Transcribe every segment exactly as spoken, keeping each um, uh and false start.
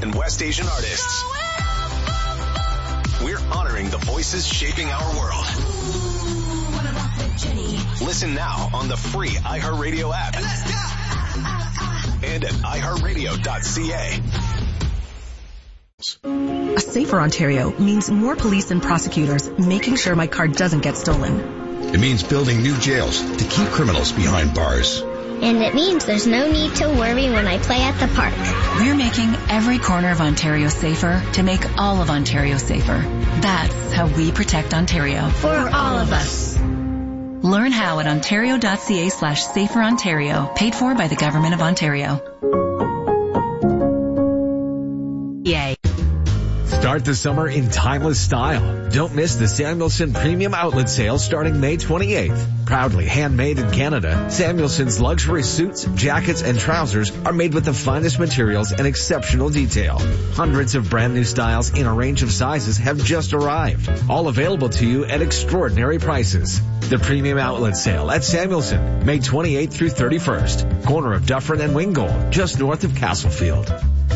and West Asian artists. We're honoring the voices shaping our world. Listen now on the free iHeartRadio app. And at i heart radio dot c a. A safer Ontario means more police and prosecutors making sure my car doesn't get stolen. It means building new jails to keep criminals behind bars. And it means there's no need to worry when I play at the park. We're making every corner of Ontario safer to make all of Ontario safer. That's how we protect Ontario. For all of us. Learn how at ontario.ca slash safer Ontario. Paid for by the Government of Ontario. Yay. Start the summer in timeless style. Don't miss the Samuelson Premium Outlet Sale starting May twenty-eighth. Proudly handmade in Canada, Samuelson's luxury suits, jackets, and trousers are made with the finest materials and exceptional detail. Hundreds of brand new styles in a range of sizes have just arrived. All available to you at extraordinary prices. The Premium Outlet Sale at Samuelson, May twenty-eighth through thirty-first. Corner of Dufferin and Wingold, just north of Castlefield.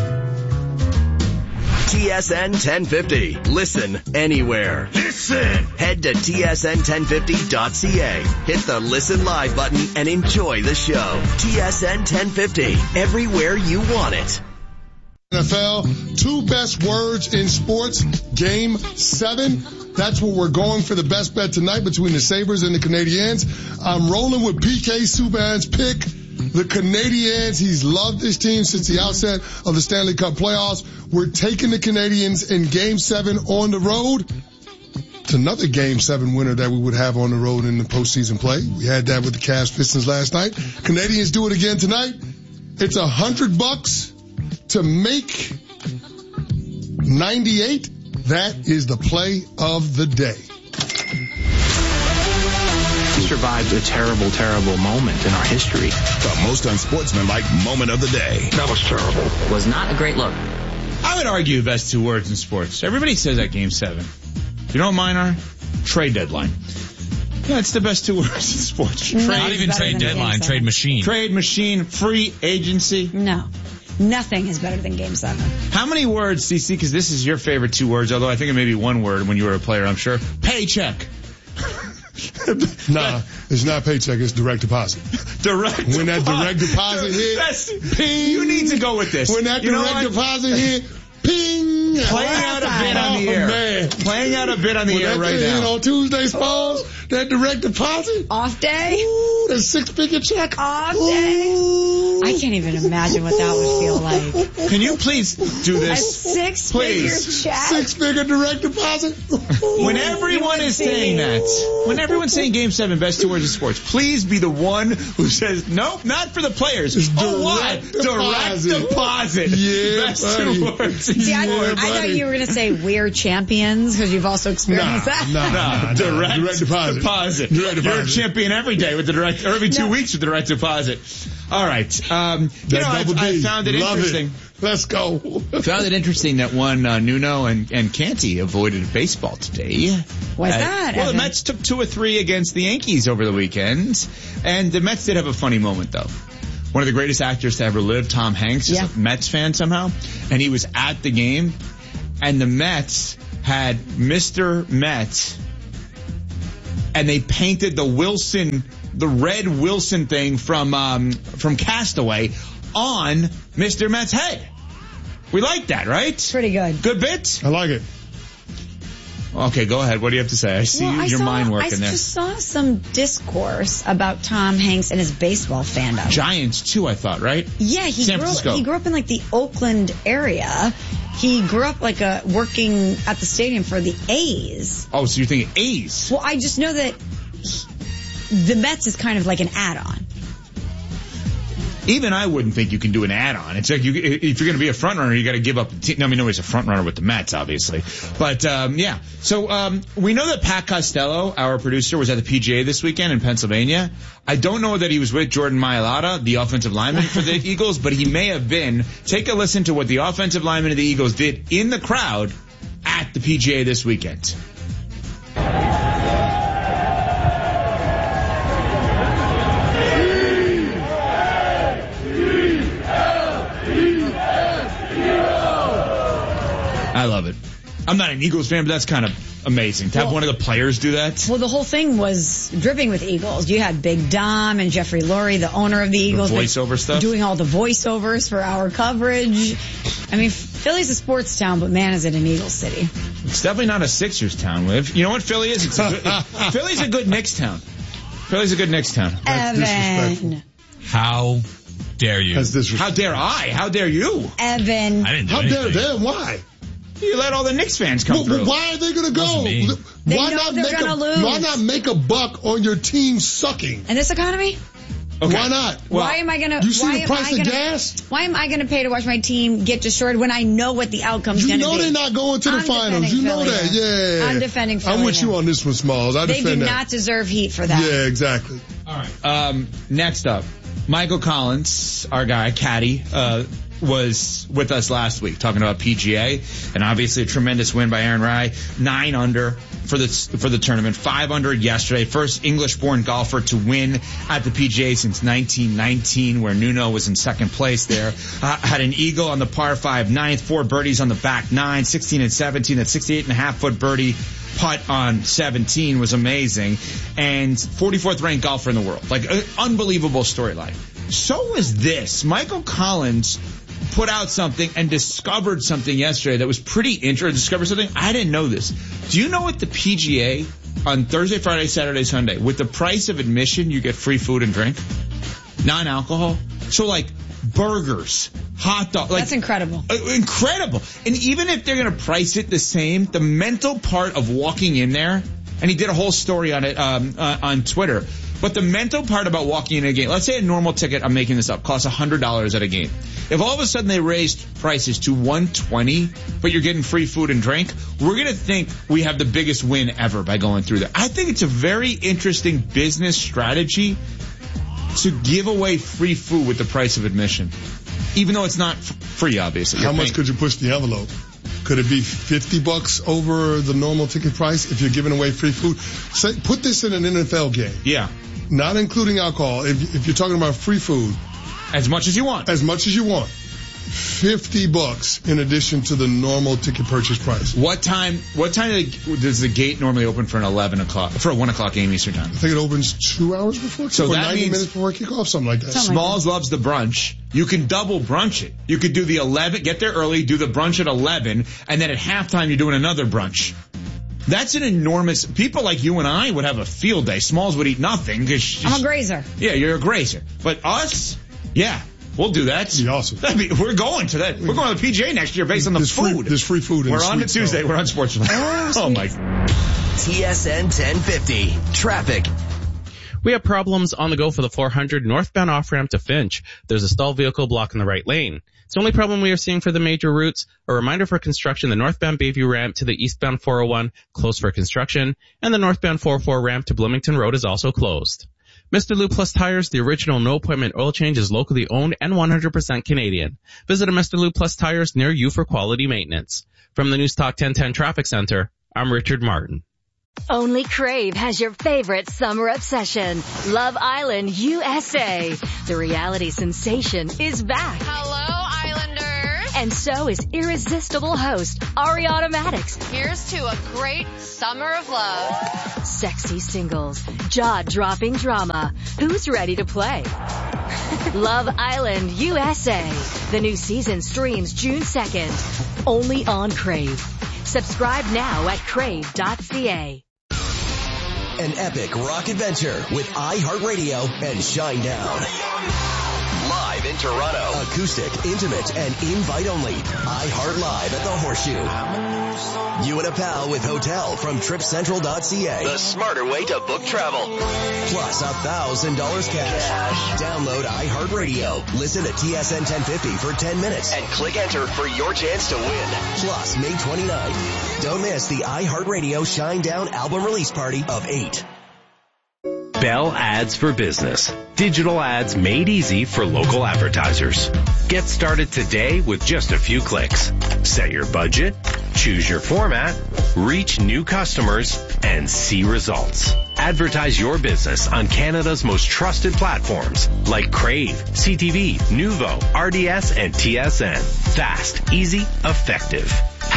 T S N ten fifty. Listen anywhere. Listen! Head to T S N ten fifty dot c a. Hit the Listen Live button and enjoy the show. T S N ten fifty. Everywhere you want it. N F L, two best words in sports, game seven. That's what we're going for the best bet tonight between the Sabres and the Canadiens. I'm rolling with P K Subban's pick. The Canadiens, he's loved this team since the outset of the Stanley Cup playoffs. We're taking the Canadiens in game seven on the road. It's another game seven winner that we would have on the road in the postseason play. We had that with the Cavs Pistons last night. Canadiens do it again tonight. It's a hundred bucks to make ninety-eight. That is the play of the day. We survived a terrible, terrible moment in our history. The most unsportsmanlike moment of the day. That was terrible. It was not a great look. I would argue the best two words in sports. Everybody says that game seven. You know what mine are? Trade deadline. Yeah, it's the best two words in sports. Trade, Not even trade deadline, trade machine. Trade machine, free agency. No. Nothing is better than game seven. How many words, C C, because this is your favorite two words, although I think it may be one word when you were a player, I'm sure. Paycheck. Nah, it's not paycheck, it's direct deposit. Direct When that direct deposit hit, That's, ping. You need to go with this. When that you direct deposit hit, ping. Playing out a bit on the oh, air. Man. Playing out a bit on the when air that right thing now. Hit on Tuesday's phones, that direct deposit. Off day? Ooh, that six-figure check. Off day? Ooh. I can't even imagine what that would feel like. Can you please do A this? six-figure Please. check? Six-figure direct deposit. When everyone is saying that, when everyone's saying game seven, best two words of sports, please be the one who says, nope, not for the players. It's Oh, what? direct Direct deposit. deposit. Yeah, Best buddy. two words. in See, I, sports. I thought you were going to say we're champions because you've also experienced Nah, that. nah, No, nah, direct, direct deposit. deposit. Direct You're a deposit. champion every day with the direct, or every two No. weeks with the direct deposit. All right. Um, you That know, double I, I D. found it Love interesting. It. Let's go. Found it interesting that one uh, Nuno and, and Canty avoided baseball today. Why's Uh, that, Well, the Evan? Mets took two or three against the Yankees over the weekend, and the Mets did have a funny moment though. One of the greatest actors to ever live, Tom Hanks, is Yeah. a Mets fan somehow, and he was at the game, and the Mets had Mister Met, and they painted the Wilson, the red Wilson thing from um, from Castaway on Mister Met's head. We like that, right? Pretty good. Good bit? I like it. Okay, go ahead. What do you have to say? I see Well, I your saw, mind working I there. just saw some discourse about Tom Hanks and his baseball fandom. Giants, too, I thought, right? Yeah, he San grew Francisco. he grew up in like the Oakland area. He grew up like a working at the stadium for the A's. Oh, so you're thinking A's. Well, I just know that he, the Mets is kind of like an add-on. Even I wouldn't think you can do an add-on. It's like you, if you're going to be a front runner, you got to give up. The team. I mean, nobody's a front runner with the Mets, obviously. But um, yeah, so um, we know that Pat Costello, our producer, was at the P G A this weekend in Pennsylvania. I don't know that he was with Jordan Mailata, the offensive lineman for the Eagles, but he may have been. Take a listen to what the offensive lineman of the Eagles did in the crowd at the P G A this weekend. I love it. I'm not an Eagles fan, but that's kind of amazing to have Well- one of the players do that. Well, the whole thing was dripping with Eagles. You had Big Dom and Jeffrey Lurie, the owner of the Eagles. voiceover stuff? Doing all the voiceovers for our coverage. I mean, Philly's a sports town, but man, is it an Eagles city. It's definitely not a Sixers town, Liv. You know what Philly is? It's a good, Philly's a good Knicks town. Philly's a good Knicks town. Evan. How dare you? That's disrespectful. How dare I? How dare you? Evan. I didn't do How dare anything. them? Why? You let all the Knicks fans come Well, through. why are they going to go? Wasn't me. They Why know not they're make gonna a lose. Why not make a buck on your team sucking? In this economy? Okay. Why not? Well, why am I gonna? you see why the am price I of gonna, gas? Why am I gonna pay to watch my team get destroyed when I know what the outcome's You gonna know be? they're not going to the I'm finals. defending You know Philly that. there. Yeah. I'm defending Philly I'm with you there. on this one, Smalls. I They defend do that. not deserve heat for that. Yeah, exactly. All right. Um, next up, Michael Collins, our guy, Caddy, uh, was with us last week talking about P G A, and obviously a tremendous win by Aaron Rai, nine under for the for the tournament, five under yesterday. First English-born golfer to win at the P G A since nineteen nineteen, where Nuno was in second place there. Uh, had an eagle on the par five ninth, four birdies on the back nine, sixteen and seventeen. That sixty-eight and a half foot birdie putt on seventeen was amazing, and forty-fourth ranked golfer in the world. Like, an unbelievable storyline. So was this. Michael Collins put out something and discovered something yesterday that was pretty interesting. Discovered something. I didn't know this. Do you know what the P G A on Thursday, Friday, Saturday, Sunday, with the price of admission, you get free food and drink? Non-alcohol? So like burgers, hot dog. Like, That's incredible. uh, incredible. And even if they're going to price it the same, the mental part of walking in there, and he did a whole story on it um, uh, on Twitter, but the mental part about walking in a game, let's say a normal ticket, I'm making this up, costs one hundred dollars at a game. If all of a sudden they raised prices to one hundred twenty dollars, but you're getting free food and drink, we're going to think we have the biggest win ever by going through that. I think it's a very interesting business strategy to give away free food with the price of admission, even though it's not f- free, obviously. How You're much paying- could you push the envelope? Could it be fifty bucks over the normal ticket price if you're giving away free food? Say, put this in an N F L game, Yeah. not including alcohol. If, if you're talking about free food, As much as you want. as much as you want, fifty bucks in addition to the normal ticket purchase price. What time, what time does the gate normally open for an eleven o'clock, for a one o'clock game Eastern time? I think it opens two hours before, So or that ninety means- minutes before kickoff, something like that. Something like Smalls loves the brunch. You can double brunch it. You could do the eleven, get there early, do the brunch at eleven, and then at halftime you're doing another brunch. That's an enormous, people like you and I would have a field day. Smalls would eat nothing. Cause I'm a grazer. Yeah, you're a grazer. But us, yeah, we'll do that. That'd be awesome. That'd be, we're going to that. We're going to the P G A next year based on the There's free- food. there's free food in We're the on to suites, Tuesday. though. We're on Sports. Oh, oh my. T S N ten fifty. Traffic. We have problems on the go for the four hundred northbound off-ramp to Finch. There's a stalled vehicle blocking the right lane. It's the only problem we are seeing for the major routes. A reminder for construction, the northbound Bayview ramp to the eastbound four oh one closed for construction, and the northbound four oh four ramp to Bloomington Road is also closed. Mister Lou Plus Tires, the original no-appointment oil change, is locally owned and one hundred percent Canadian. Visit a Mister Lou Plus Tires near you for quality maintenance. From the News Talk ten ten Traffic Center, I'm Richard Martin. Only Crave has your favorite summer obsession, Love Island U S A. The reality sensation is back. Hello, Islanders. And so is irresistible host Ariana Maddox. Here's to a great summer of love. Sexy singles, jaw-dropping drama. Who's ready to play? Love Island U S A. The new season streams June second. Only on Crave. Subscribe now at crave dot c a. An epic rock adventure with iHeartRadio and Shinedown. Live in Toronto. Acoustic, intimate, and invite only. iHeart Live at the Horseshoe. You and a pal with hotel from trip central dot c a. The smarter way to book travel. Plus a thousand dollars cash. Download iHeartRadio. Listen to T S N ten fifty for ten minutes and click enter for your chance to win. Plus May twenty-ninth. Don't miss the iHeartRadio Shinedown album release party of eight. Bell Ads for Business. Digital ads made easy for local advertisers. Get started today with just a few clicks. Set your budget, choose your format, reach new customers, and see results. Advertise your business on Canada's most trusted platforms like Crave, C T V, Nuvo, R D S, and T S N. Fast, easy, effective.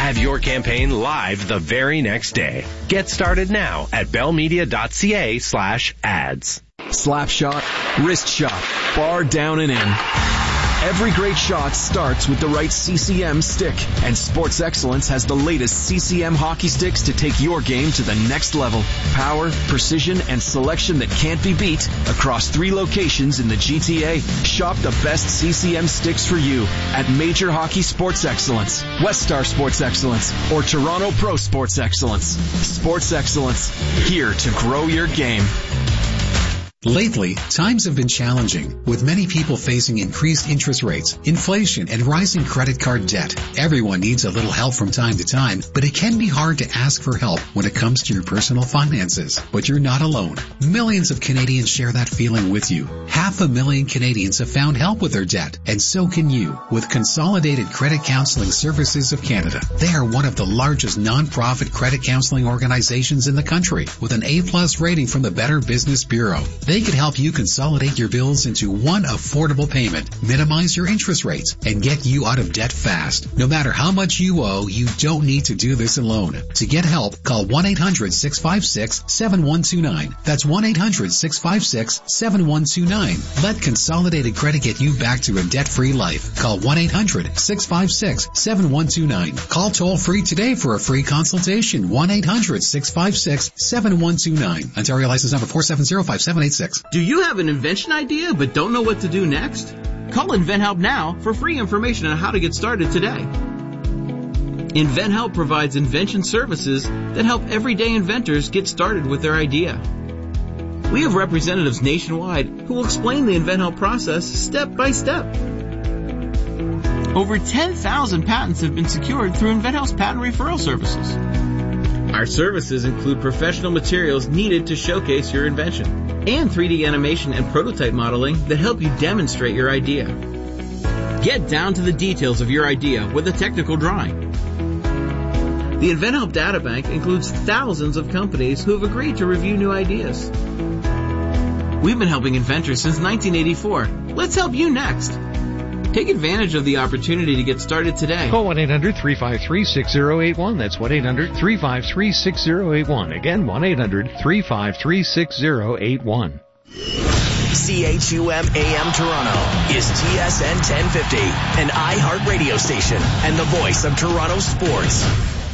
Have your campaign live the very next day. Get started now at bellmedia.ca slash ads. Slap shot, wrist shot, bar down and in. Every great shot starts with the right C C M stick, and Sports Excellence has the latest C C M hockey sticks to take your game to the next level. Power, precision, and selection that can't be beat across three locations in the G T A. Shop the best C C M sticks for you at Major Hockey Sports Excellence, West Star Sports Excellence, or Toronto Pro Sports Excellence. Sports Excellence, here to grow your game. Lately, times have been challenging, with many people facing increased interest rates, inflation, and rising credit card debt. Everyone needs a little help from time to time, but it can be hard to ask for help when it comes to your personal finances. But you're not alone. Millions of Canadians share that feeling with you. Half a million Canadians have found help with their debt, and so can you, with Consolidated Credit Counseling Services of Canada. They are one of the largest non-profit credit counseling organizations in the country, with an A-plus rating from the Better Business Bureau. They can help you consolidate your bills into one affordable payment, minimize your interest rates, and get you out of debt fast. No matter how much you owe, you don't need to do this alone. To get help, call one eight hundred six five six seven one two nine. That's one eight hundred six five six seven one two nine. Let Consolidated Credit get you back to a debt-free life. Call one eight hundred six five six seven one two nine. Call toll-free today for a free consultation. one eight hundred six five six seven one two nine. Ontario license number four seven zero five seven eight six. Do you have an invention idea but don't know what to do next? Call InventHelp now for free information on how to get started today. InventHelp provides invention services that help everyday inventors get started with their idea. We have representatives nationwide who will explain the InventHelp process step by step. Over ten thousand patents have been secured through InventHelp's patent referral services. Our services include professional materials needed to showcase your invention, and three D animation and prototype modeling that help you demonstrate your idea. Get down to the details of your idea with a technical drawing. The InventHelp Databank includes thousands of companies who have agreed to review new ideas. We've been helping inventors since nineteen eighty-four. Let's help you next. Take advantage of the opportunity to get started today. Call one eight hundred three five three six zero eight one. That's one eight hundred three five three six zero eight one. Again, one eight hundred three five three six zero eight one. C H U M A M Toronto is T S N ten fifty, an iHeart radio station and the voice of Toronto sports.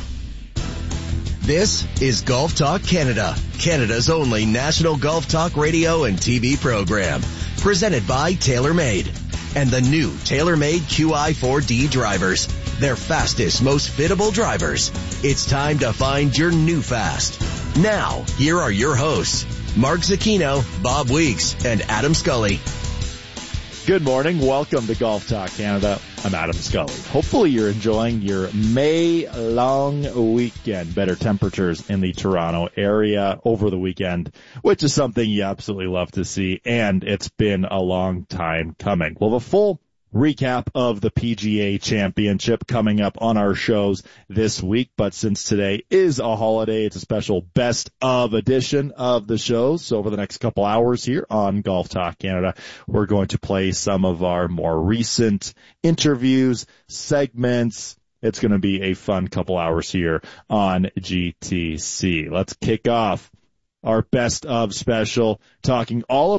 This is Golf Talk Canada, Canada's only national golf talk radio and T V program, presented by TaylorMade. And the new TaylorMade Q I four D drivers. Their fastest, most fittable drivers. It's time to find your new fast. Now, here are your hosts, Mark Zucchino, Bob Weeks, and Adam Scully. Good morning. Welcome to Golf Talk Canada. I'm Adam Scully. Hopefully you're enjoying your May-long weekend. Better temperatures in the Toronto area over the weekend, which is something you absolutely love to see, and it's been a long time coming. Well, the full recap of the P G A Championship coming up on our shows this week, but since today is a holiday, it's a special best of edition of the shows. So over the next couple hours here on Golf Talk Canada, we're going to play some of our more recent interviews, segments. It's going to be a fun couple hours here on G T C. Let's kick off our best of special, talking all about